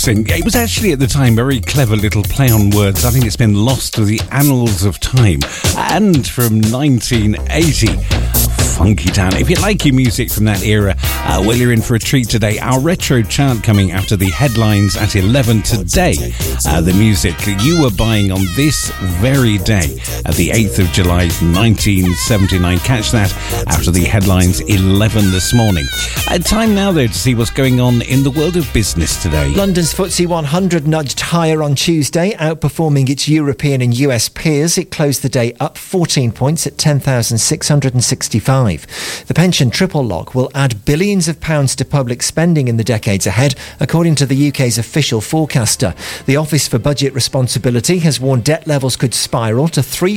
interesting. It was actually at the time a very clever little play on words. I think it's been lost to the annals of time. And from 1980, Funky Town. If you like your music from that era, well, you're in for a treat today. Our retro chart coming after the headlines at 11 today. The music you were buying on this very day, the 8th of July 1979. Catch that after the headlines 11 this morning. Time now, though, to see what's going on in the world of business today. London's FTSE 100 nudged higher on Tuesday, outperforming its European and US peers. It closed the day up 14 points at 10,665. The pension triple lock will add billions of pounds to public spending in the decades ahead, according to the UK's official forecaster. The Office for Budget Responsibility has warned debt levels could spiral to 3